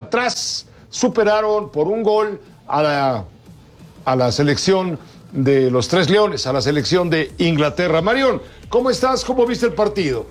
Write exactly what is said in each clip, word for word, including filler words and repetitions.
atrás superaron por un gol a la, a la selección de los Tres Leones, a la selección de Inglaterra. Marión, ¿cómo estás? ¿Cómo viste el partido?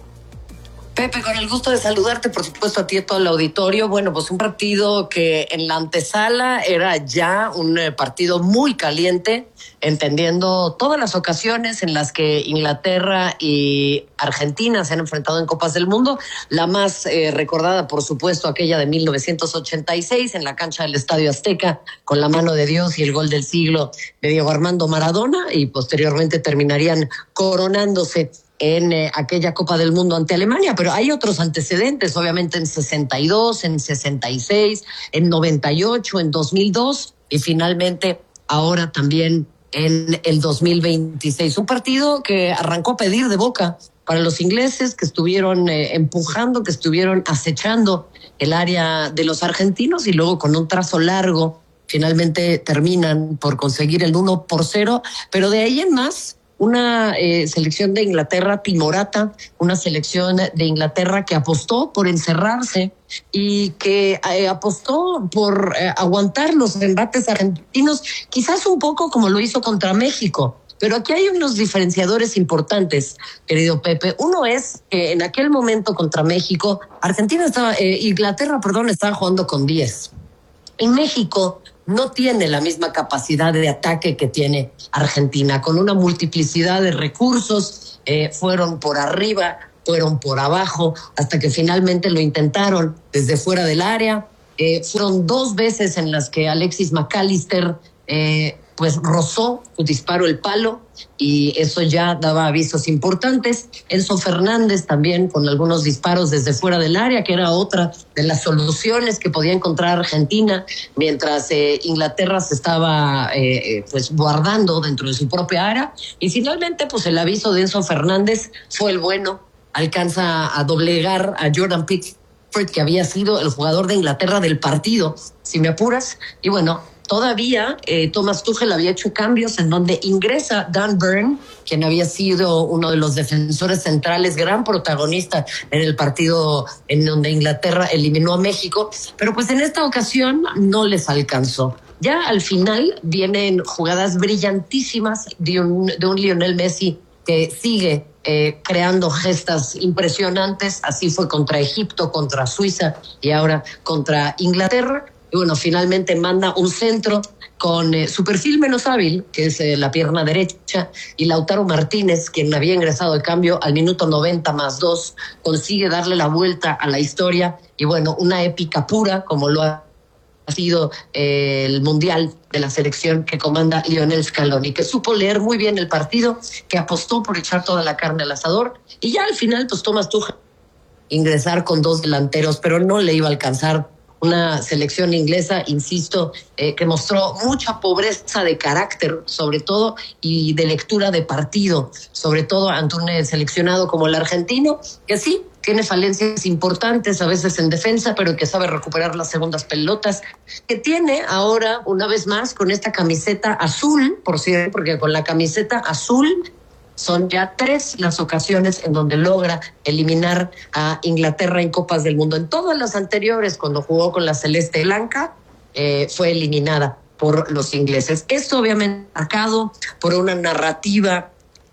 Pepe, con el gusto de saludarte, por supuesto, a ti y a todo el auditorio. Bueno, pues un partido que en la antesala era ya un eh, partido muy caliente, entendiendo todas las ocasiones en las que Inglaterra y Argentina se han enfrentado en Copas del Mundo. La más eh, recordada, por supuesto, aquella de mil novecientos ochenta y seis en la cancha del Estadio Azteca, con la mano de Dios y el gol del siglo de Diego Armando Maradona, y posteriormente terminarían coronándose en eh, aquella Copa del Mundo ante Alemania, pero hay otros antecedentes, obviamente en sesenta y dos, en sesenta y seis, en noventa y ocho, en dos mil dos y finalmente ahora también en el dos mil veintiséis. Un partido que arrancó a pedir de boca para los ingleses, que estuvieron eh, empujando, que estuvieron acechando el área de los argentinos, y luego con un trazo largo finalmente terminan por conseguir el uno por cero, pero de ahí en más una eh, selección de Inglaterra timorata, una selección de Inglaterra que apostó por encerrarse y que eh, apostó por eh, aguantar los embates argentinos, quizás un poco como lo hizo contra México. Pero aquí hay unos diferenciadores importantes, querido Pepe. Uno es que en aquel momento contra México, Argentina estaba, eh, Inglaterra, perdón, estaba jugando con diez. En México no tiene la misma capacidad de ataque que tiene Argentina, con una multiplicidad de recursos, eh, fueron por arriba, fueron por abajo, hasta que finalmente lo intentaron desde fuera del área. Eh, fueron dos veces en las que Alexis McAllister eh, pues rozó su disparo el palo, y eso ya daba avisos importantes. Enzo Fernández también con algunos disparos desde fuera del área, que era otra de las soluciones que podía encontrar Argentina, mientras eh, Inglaterra se estaba eh, pues guardando dentro de su propia área. Y finalmente pues el aviso de Enzo Fernández fue el bueno, alcanza a doblegar a Jordan Pickford, que había sido el jugador de Inglaterra del partido, si me apuras. Y bueno, todavía eh, Thomas Tuchel había hecho cambios en donde ingresa Dan Burn, quien había sido uno de los defensores centrales, gran protagonista en el partido en donde Inglaterra eliminó a México, pero pues en esta ocasión no les alcanzó. Ya al final vienen jugadas brillantísimas de un, de un Lionel Messi que sigue eh, creando gestas impresionantes. Así fue contra Egipto, contra Suiza y ahora contra Inglaterra. Y bueno, finalmente manda un centro con eh, su perfil menos hábil, que es eh, la pierna derecha, y Lautaro Martínez, quien había ingresado de cambio al minuto noventa más dos, consigue darle la vuelta a la historia. Y bueno, una épica pura, como lo ha sido eh, el Mundial de la selección que comanda Lionel Scaloni, que supo leer muy bien el partido, que apostó por echar toda la carne al asador, y ya al final pues Thomas Tuchel ingresar con dos delanteros, pero no le iba a alcanzar. Una selección inglesa, insisto, eh, que mostró mucha pobreza de carácter, sobre todo, y de lectura de partido, sobre todo ante un seleccionado como el argentino, que sí, tiene falencias importantes a veces en defensa, pero que sabe recuperar las segundas pelotas, que tiene ahora, una vez más, con esta camiseta azul, por cierto, porque con la camiseta azul son ya tres las ocasiones en donde logra eliminar a Inglaterra en Copas del Mundo. En todas las anteriores, cuando jugó con la celeste blanca, eh, fue eliminada por los ingleses. Esto obviamente marcado por una narrativa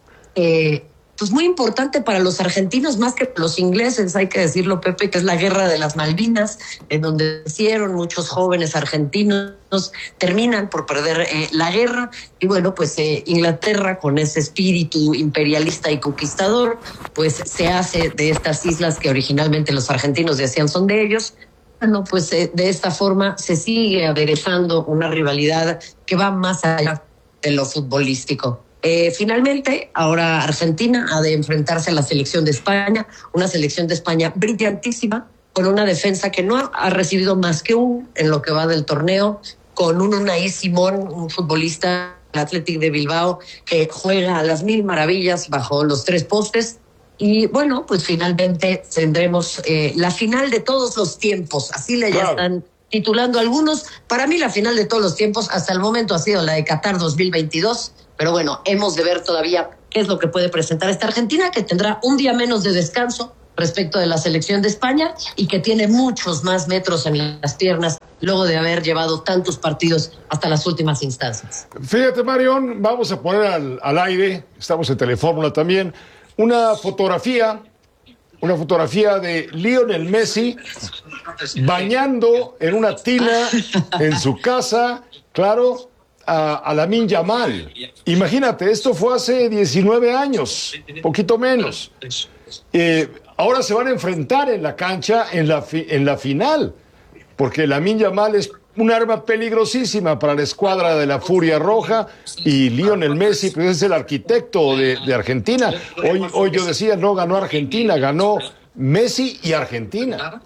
eh, pues muy importante para los argentinos, más que para los ingleses, hay que decirlo, Pepe, que es la guerra de las Malvinas, en donde hicieron muchos jóvenes argentinos, terminan por perder eh, la guerra. Y bueno, pues eh, Inglaterra, con ese espíritu imperialista y conquistador, pues se hace de estas islas que originalmente los argentinos decían son de ellos. Bueno, pues eh, de esta forma se sigue aderezando una rivalidad que va más allá de lo futbolístico. Eh, finalmente, ahora Argentina ha de enfrentarse a la selección de España, una selección de España brillantísima, con una defensa que no ha recibido más que un en lo que va del torneo, con un Unai Simón, un futbolista del Athletic de Bilbao, que juega a las mil maravillas bajo los tres postes. Y bueno, pues finalmente tendremos eh, la final de todos los tiempos, así le ya están titulando algunos. Para mí la final de todos los tiempos hasta el momento ha sido la de Qatar dos mil veintidós, pero bueno, hemos de ver todavía qué es lo que puede presentar esta Argentina, que tendrá un día menos de descanso respecto de la selección de España y que tiene muchos más metros en las piernas luego de haber llevado tantos partidos hasta las últimas instancias. Fíjate, Marión, vamos a poner al, al aire, estamos en Telefórmula también, una fotografía, una fotografía de Lionel Messi bañando en una tina en su casa, claro, a, a Lamine Yamal. Imagínate, esto fue hace diecinueve años, poquito menos. Eh, ahora se van a enfrentar en la cancha en la, fi, en la final, porque Lamine Yamal es un arma peligrosísima para la escuadra de la Furia Roja y Lionel Messi pues es el arquitecto de, de Argentina. Hoy, hoy yo decía, no ganó Argentina, ganó Messi y Argentina.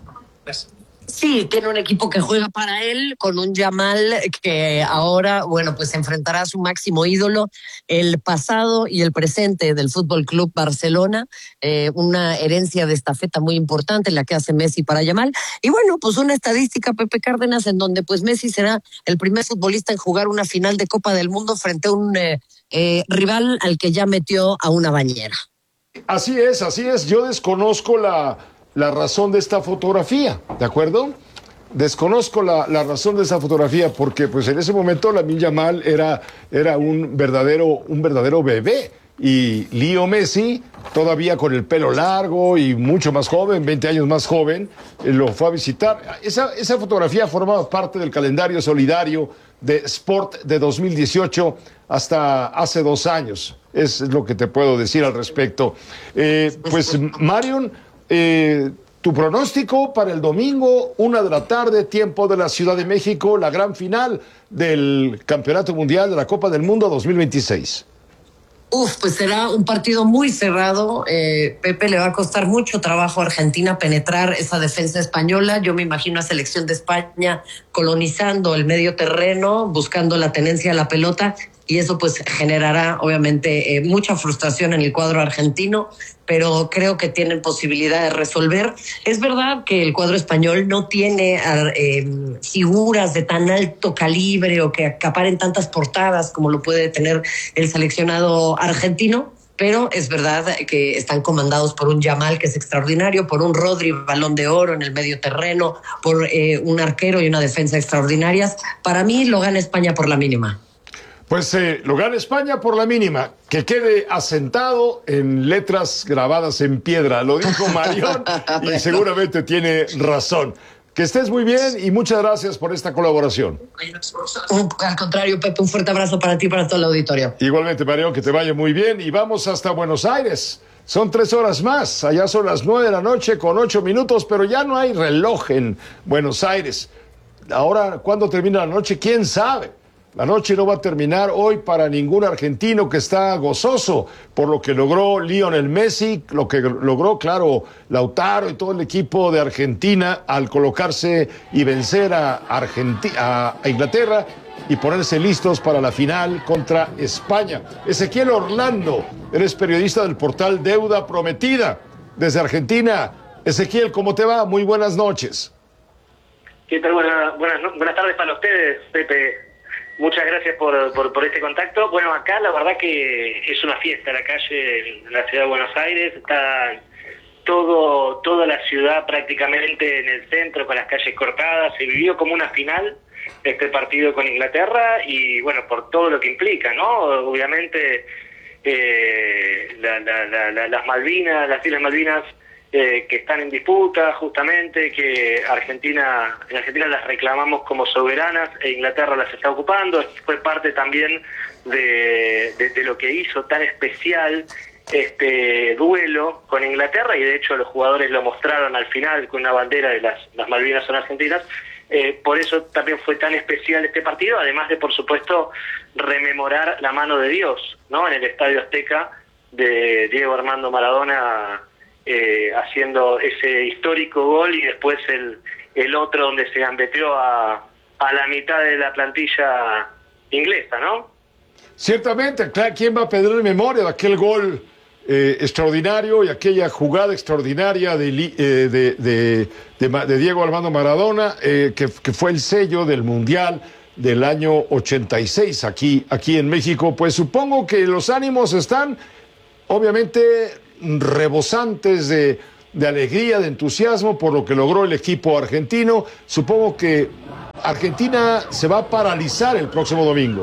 Sí, tiene un equipo que juega para él, con un Yamal que ahora, bueno, pues enfrentará a su máximo ídolo, el pasado y el presente del Fútbol Club Barcelona, eh, una herencia de estafeta muy importante la que hace Messi para Yamal. Y bueno, pues una estadística, Pepe Cárdenas, en donde pues Messi será el primer futbolista en jugar una final de Copa del Mundo frente a un eh, eh, rival al que ya metió a una bañera. Así es, así es. Yo desconozco la... la razón de esta fotografía, ¿de acuerdo? Desconozco la, la razón de esa fotografía porque pues en ese momento Lamine Yamal era, era un verdadero, un verdadero bebé y Leo Messi, todavía con el pelo largo y mucho más joven, veinte años más joven, eh, lo fue a visitar. Esa, esa fotografía formaba parte del calendario solidario de Sport de dos mil dieciocho hasta hace dos años. Es lo que te puedo decir al respecto. Eh, pues Marion, Eh, tu pronóstico para el domingo, una de la tarde, tiempo de la Ciudad de México, la gran final del Campeonato Mundial de la Copa del Mundo dos mil veintiséis. Uf, pues será un partido muy cerrado. Eh, Pepe, le va a costar mucho trabajo a Argentina penetrar esa defensa española. Yo me imagino a selección de España colonizando el medio terreno, buscando la tenencia de la pelota, y eso pues generará obviamente eh, mucha frustración en el cuadro argentino, pero creo que tienen posibilidad de resolver. Es verdad que el cuadro español no tiene eh, figuras de tan alto calibre o que acaparen tantas portadas como lo puede tener el seleccionado argentino, pero es verdad que están comandados por un Yamal que es extraordinario, por un Rodri Balón de Oro en el medio terreno, por eh, un arquero y una defensa extraordinarias. Para mí lo gana España por la mínima. Pues eh, lo gana España por la mínima, que quede asentado en letras grabadas en piedra, lo dijo Marión y seguramente tiene razón. Que estés muy bien y muchas gracias por esta colaboración. Al contrario, Pepe, un fuerte abrazo para ti y para todo el auditorio. Igualmente, Marión, que te vaya muy bien y vamos hasta Buenos Aires. Son tres horas más, allá son las nueve de la noche con ocho minutos, pero ya no hay reloj en Buenos Aires. Ahora, ¿cuándo termina la noche? ¿Quién sabe? La noche no va a terminar hoy para ningún argentino que está gozoso por lo que logró Lionel Messi, lo que logró, claro, Lautaro y todo el equipo de Argentina al colocarse y vencer a, Argenti- a, a Inglaterra y ponerse listos para la final contra España. Ezequiel Orlando, eres periodista del portal Deuda Prometida desde Argentina. Ezequiel, ¿cómo te va? Muy buenas noches. ¿Qué tal? Buenas, buenas, buenas tardes para ustedes, Pepe. Muchas gracias por, por, por este contacto. Bueno, acá la verdad que es una fiesta la calle en la ciudad de Buenos Aires. Está todo toda la ciudad prácticamente en el centro con las calles cortadas. Se vivió como una final este partido con Inglaterra y bueno, por todo lo que implica, ¿no? Obviamente eh, la, la, la, la, las Malvinas, las Islas Malvinas Eh, que están en disputa justamente, que Argentina, en Argentina las reclamamos como soberanas e Inglaterra las está ocupando. Fue parte también de, de, de lo que hizo tan especial este duelo con Inglaterra y de hecho los jugadores lo mostraron al final con una bandera de las, las Malvinas son argentinas. Eh, por eso también fue tan especial este partido, además de por supuesto rememorar la mano de Dios, ¿no? En el Estadio Azteca de Diego Armando Maradona, Eh, haciendo ese histórico gol y después el, el otro donde se gambeteó a, a la mitad de la plantilla inglesa, ¿no? Ciertamente, claro, ¿quién va a pedir memoria de aquel gol eh, extraordinario y aquella jugada extraordinaria de, eh, de, de, de, de Diego Armando Maradona, eh, que, que fue el sello del Mundial del año ochenta y seis aquí, aquí en México? Pues supongo que los ánimos están, obviamente, rebosantes de, de alegría, de entusiasmo por lo que logró el equipo argentino. Supongo que Argentina se va a paralizar el próximo domingo.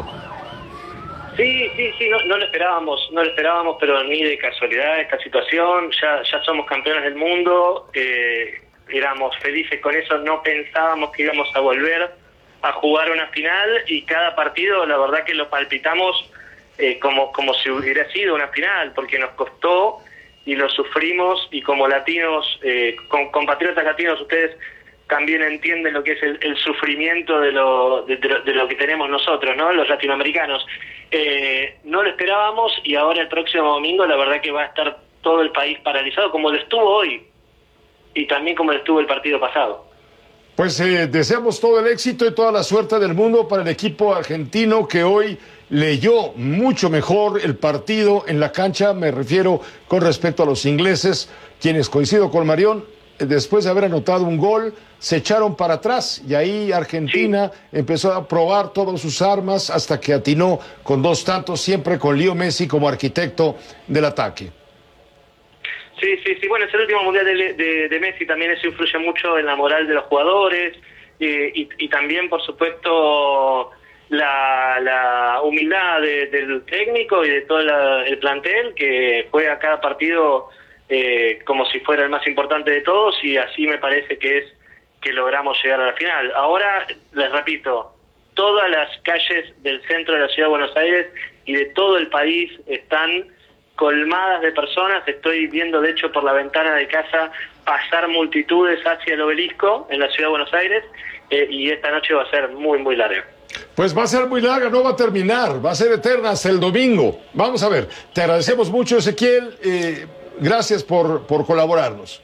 Sí, sí, sí, no, no lo esperábamos, no lo esperábamos, pero ni de casualidad esta situación. Ya, ya somos campeones del mundo, eh, éramos felices con eso, no pensábamos que íbamos a volver a jugar una final y cada partido, la verdad que lo palpitamos eh, como, como si hubiera sido una final, porque nos costó y lo sufrimos y como latinos, eh, con compatriotas latinos, ustedes también entienden lo que es el, el sufrimiento de lo, de, de, lo, de lo que tenemos nosotros, ¿no? Los latinoamericanos. Eh, no lo esperábamos y ahora el próximo domingo la verdad que va a estar todo el país paralizado como lo estuvo hoy y también como lo estuvo el partido pasado. Pues eh, deseamos todo el éxito y toda la suerte del mundo para el equipo argentino que hoy leyó mucho mejor el partido en la cancha, me refiero con respecto a los ingleses, quienes, coincido con Marión, después de haber anotado un gol, se echaron para atrás y ahí Argentina sí. empezó a probar todas sus armas hasta que atinó con dos tantos, siempre con Leo Messi como arquitecto del ataque. Sí, sí, sí, bueno, es el último mundial de, de, de Messi, también eso influye mucho en la moral de los jugadores eh, y, y también, por supuesto, la, la humildad de, del técnico y de todo la, el plantel que juega cada partido Eh, como si fuera el más importante de todos y así me parece que es que logramos llegar a la final. Ahora, les repito, todas las calles del centro de la ciudad de Buenos Aires y de todo el país están colmadas de personas. Estoy viendo, de hecho, por la ventana de casa pasar multitudes hacia el obelisco en la ciudad de Buenos Aires eh, y esta noche va a ser muy, muy larga. Pues va a ser muy larga, no va a terminar, va a ser eterna hasta el domingo. Vamos a ver, te agradecemos mucho, Ezequiel. Eh, Gracias por, por colaborarnos.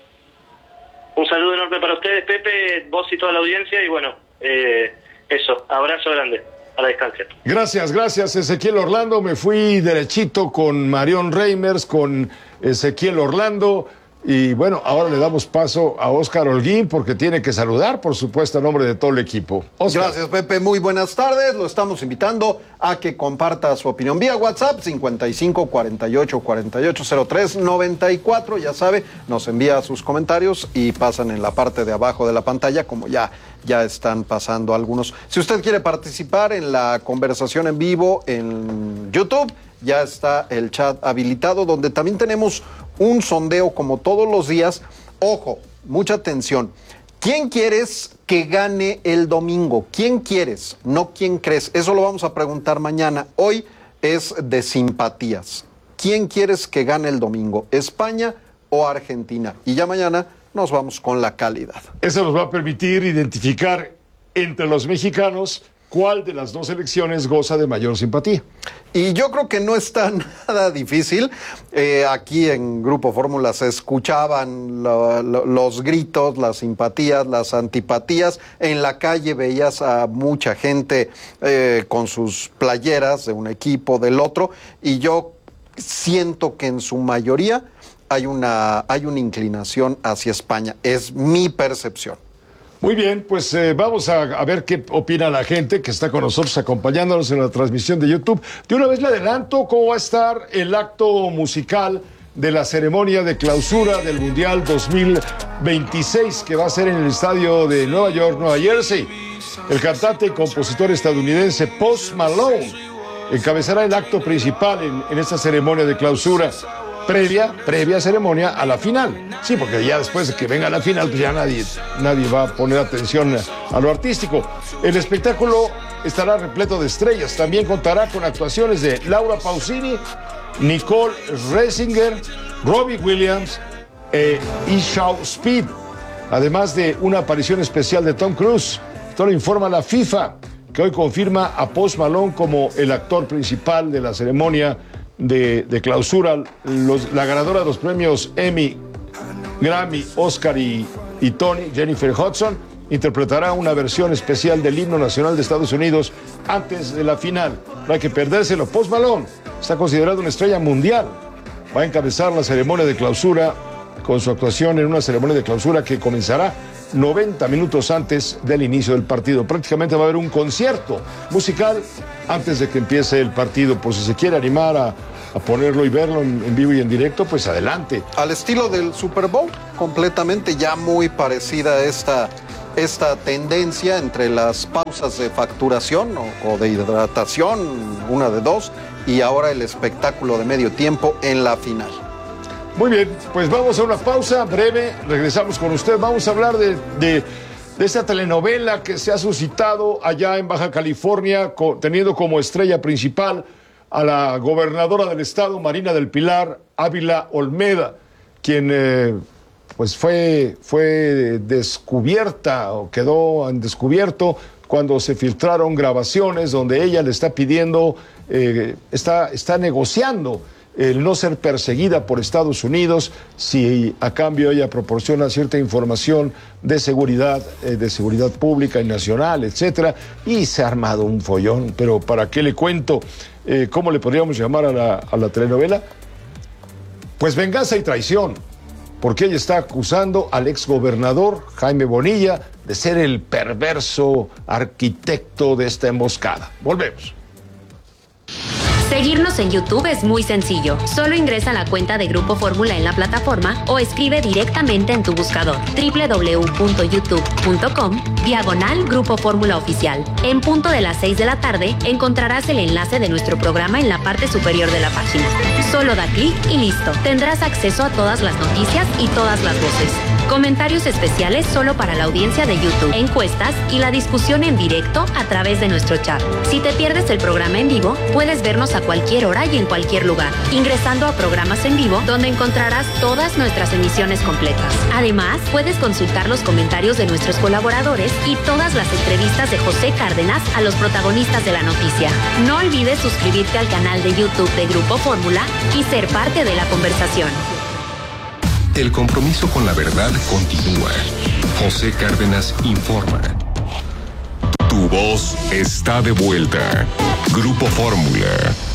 Un saludo enorme para ustedes, Pepe, vos y toda la audiencia, y bueno, eh, eso, abrazo grande a la distancia. Gracias, gracias, Ezequiel Orlando. Me fui derechito con Marión Reimers, con Ezequiel Orlando. Y bueno, ahora le damos paso a Óscar Holguín porque tiene que saludar, por supuesto, a nombre de todo el equipo. Óscar. Gracias, Pepe. Muy buenas tardes. Lo estamos invitando a que comparta su opinión vía WhatsApp cincuenta y cinco, cuarenta y ocho, cuarenta y ocho, cero tres, noventa y cuatro. Ya sabe, nos envía sus comentarios y pasan en la parte de abajo de la pantalla, como ya, ya están pasando algunos. Si usted quiere participar en la conversación en vivo en YouTube, ya está el chat habilitado, donde también tenemos un sondeo como todos los días. Ojo, mucha atención. ¿Quién quieres que gane el domingo? ¿Quién quieres? No quién crees. Eso lo vamos a preguntar mañana. Hoy es de simpatías. ¿Quién quieres que gane el domingo? ¿España o Argentina? Y ya mañana nos vamos con la calidad. Eso nos va a permitir identificar entre los mexicanos cuál de las dos elecciones goza de mayor simpatía. Y yo creo que no está nada difícil. Eh, aquí en Grupo Fórmula se escuchaban lo, lo, los gritos, las simpatías, las antipatías. En la calle veías a mucha gente eh, con sus playeras de un equipo, del otro. Y yo siento que en su mayoría hay una, hay una inclinación hacia España. Es mi percepción. Muy bien, pues eh, vamos a, a ver qué opina la gente que está con nosotros acompañándonos en la transmisión de YouTube. De una vez le adelanto cómo va a estar el acto musical de la ceremonia de clausura del Mundial dos mil veintiséis, que va a ser en el estadio de Nueva York, Nueva Jersey. El cantante y compositor estadounidense Post Malone encabezará el acto principal en, en esta ceremonia de clausura. Previa, previa ceremonia a la final. Sí, porque ya después de que venga la final, pues ya nadie, nadie va a poner atención a, a lo artístico. El espectáculo estará repleto de estrellas. También contará con actuaciones de Laura Pausini, Nicole Scherzinger, Robbie Williams e Ishao Speed. Además de una aparición especial de Tom Cruise. Esto lo informa la FIFA, que hoy confirma a Post Malone como el actor principal de la ceremonia De, de clausura. Los, la ganadora de los premios Emmy, Grammy, Oscar y, y Tony, Jennifer Hudson, interpretará una versión especial del himno nacional de Estados Unidos antes de la final. No hay que perdérselo. Post Malone está considerado una estrella mundial. Va a encabezar la ceremonia de clausura con su actuación en una ceremonia de clausura que comenzará noventa minutos antes del inicio del partido. Prácticamente va a haber un concierto musical antes de que empiece el partido. Por si se quiere animar a, a ponerlo y verlo en, en vivo y en directo, pues adelante. Al estilo del Super Bowl, completamente ya muy parecida a esta, esta tendencia entre las pausas de facturación o, o de hidratación, una de dos, y ahora el espectáculo de medio tiempo en la final. Muy bien, pues vamos a una pausa breve, regresamos con usted, vamos a hablar de, de, de esta telenovela que se ha suscitado allá en Baja California, co, teniendo como estrella principal a la gobernadora del estado, Marina del Pilar Ávila Olmeda, quien eh, pues fue, fue descubierta o quedó en descubierto cuando se filtraron grabaciones donde ella le está pidiendo, eh, está, está negociando el no ser perseguida por Estados Unidos si a cambio ella proporciona cierta información de seguridad, eh, de seguridad pública y nacional, etcétera, y se ha armado un follón. Pero ¿para qué le cuento? Eh, ¿Cómo le podríamos llamar a la, a la telenovela? Pues venganza y traición, porque ella está acusando al exgobernador Jaime Bonilla de ser el perverso arquitecto de esta emboscada. Volvemos. Seguirnos en YouTube es muy sencillo. Solo ingresa a la cuenta de Grupo Fórmula en la plataforma o escribe directamente en tu buscador doble u doble u doble u punto youtube punto com diagonal Grupo Fórmula Oficial. En punto de las seis de la tarde encontrarás el enlace de nuestro programa en la parte superior de la página. Solo da clic y listo. Tendrás acceso a todas las noticias y todas las voces. Comentarios especiales solo para la audiencia de YouTube, encuestas y la discusión en directo a través de nuestro chat. Si te pierdes el programa en vivo, puedes vernos a cualquier hora y en cualquier lugar, ingresando a programas en vivo donde encontrarás todas nuestras emisiones completas. Además, puedes consultar los comentarios de nuestros colaboradores y todas las entrevistas de José Cárdenas a los protagonistas de la noticia. No olvides suscribirte al canal de YouTube de Grupo Fórmula y ser parte de la conversación. El compromiso con la verdad continúa. José Cárdenas informa. Tu voz está de vuelta. Grupo Fórmula.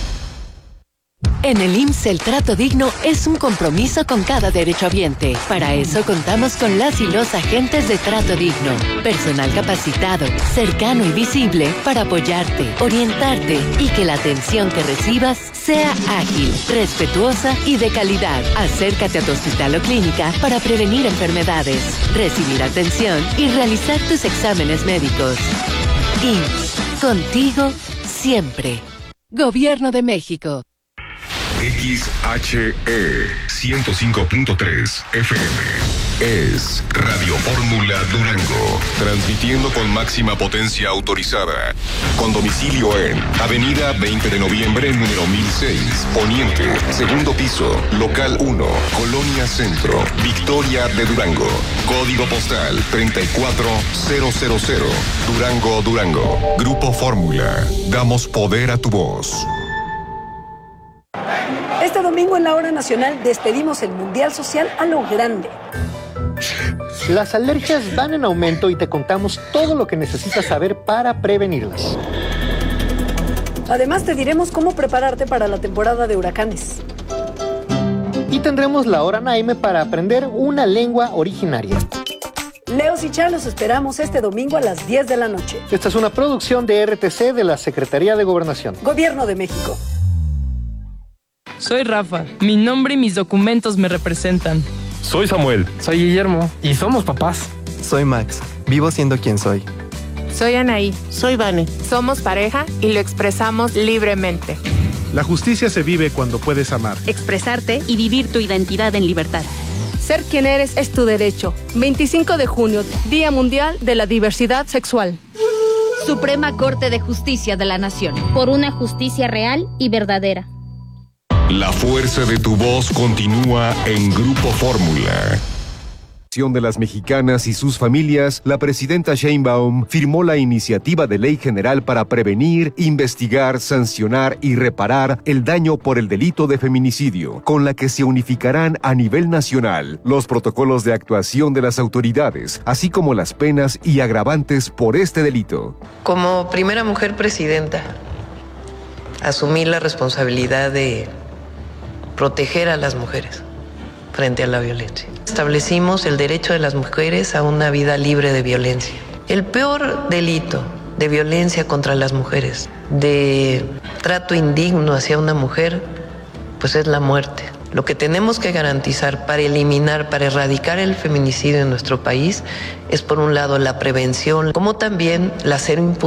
En el I M S S el trato digno es un compromiso con cada derechohabiente. Para eso contamos con las y los agentes de trato digno. Personal capacitado, cercano y visible para apoyarte, orientarte y que la atención que recibas sea ágil, respetuosa y de calidad. Acércate a tu hospital o clínica para prevenir enfermedades, recibir atención y realizar tus exámenes médicos. I M S S, contigo siempre. Gobierno de México. X H E ciento cinco punto tres F M es Radio Fórmula Durango, transmitiendo con máxima potencia autorizada, con domicilio en Avenida veinte de noviembre, número mil seis, Poniente, segundo piso, local uno, Colonia Centro, Victoria de Durango, código postal treinta y cuatro mil, Durango, Durango. Grupo Fórmula, damos poder a tu voz. Este domingo en la Hora Nacional despedimos el Mundial Social a lo grande. Las alergias van en aumento y te contamos todo lo que necesitas saber para prevenirlas. Además te diremos cómo prepararte para la temporada de huracanes. Y tendremos la Hora Naime para aprender una lengua originaria. Leos y Chá los esperamos este domingo a las diez de la noche. Esta es una producción de R T C de la Secretaría de Gobernación. Gobierno de México. Soy Rafa. Mi nombre y mis documentos me representan. Soy Samuel. Soy Guillermo. Y somos papás. Soy Max. Vivo siendo quien soy. Soy Anaí. Soy Vane. Somos pareja y lo expresamos libremente. La justicia se vive cuando puedes amar, expresarte y vivir tu identidad en libertad. Ser quien eres es tu derecho. veinticinco de junio, Día Mundial de la Diversidad Sexual. Suprema Corte de Justicia de la Nación. Por una justicia real y verdadera. La fuerza de tu voz continúa en Grupo Fórmula. De las mexicanas y sus familias, la presidenta Sheinbaum firmó la iniciativa de ley general para prevenir, investigar, sancionar y reparar el daño por el delito de feminicidio, con la que se unificarán a nivel nacional los protocolos de actuación de las autoridades, así como las penas y agravantes por este delito. Como primera mujer presidenta, asumí la responsabilidad de proteger a las mujeres frente a la violencia. Establecimos el derecho de las mujeres a una vida libre de violencia. El peor delito de violencia contra las mujeres, de trato indigno hacia una mujer, pues es la muerte. Lo que tenemos que garantizar para eliminar, para erradicar el feminicidio en nuestro país es, por un lado, la prevención, como también la cero impunidad.